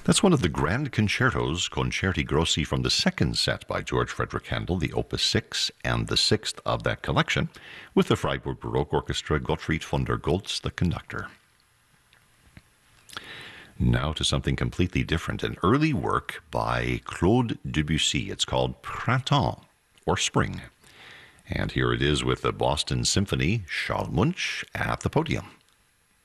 That's one of the grand concertos, Concerti Grossi, from the second set by George Frederick Handel, the Opus 6 and the sixth of that collection, with the Freiburg Baroque Orchestra, Gottfried von der Goltz, the conductor. Now to something completely different, an early work by Claude Debussy. It's called Printemps, or Spring. And here it is with the Boston Symphony, Charles Munch at the podium.